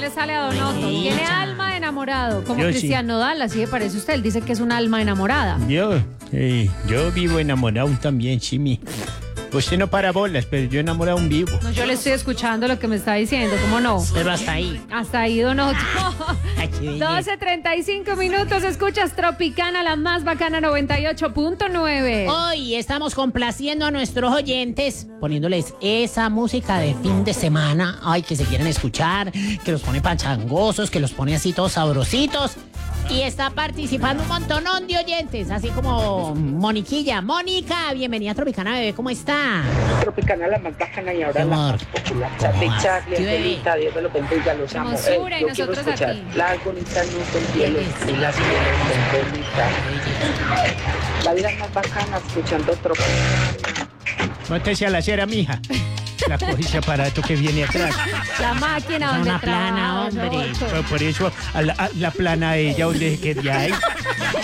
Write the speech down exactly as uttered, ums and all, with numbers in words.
le sale a Don Otto. Tiene alma de enamorado, como Yo sí. Cristian Nodal, así le parece a usted. Él dice que es un alma enamorada. Yo, eh, yo vivo enamorado también, Chimi. Usted no para bolas, pero yo enamorado un vivo. No, yo le estoy escuchando lo que me está diciendo, ¿cómo no? Pero hasta ahí. Hasta ahí, Don Otto. Ay, qué belleza. doce treinta y cinco minutos, escuchas Tropicana, la más bacana, noventa y ocho punto nueve. Hoy estamos complaciendo a nuestros oyentes, poniéndoles esa música de fin de semana. Ay, que se quieren escuchar, que los pone pachangosos, que los pone así todos sabrositos. Y está participando un montonón de oyentes, así como Moniquilla. Mónica, bienvenida a Tropicana, bebé, ¿cómo está? Tropicana, la más bacana y ahora Mi la amor. más popular. ¿Cómo Charlie, vas? Charlie, Sí, bebé. Angelita, Dios me lo bendiga, los amo. Hermosura, y yo quiero nosotros escuchar aquí. las bonitas nubes del cielo y las nubes bonitas. La vida es más bacana escuchando Tropicana. Móntese a la acera, mija. La coge ese aparato que viene atrás. La máquina Es donde una plana, trabaja, hombre. Don Otto. Por, por eso, a la, a la plana de ella, donde quería ir.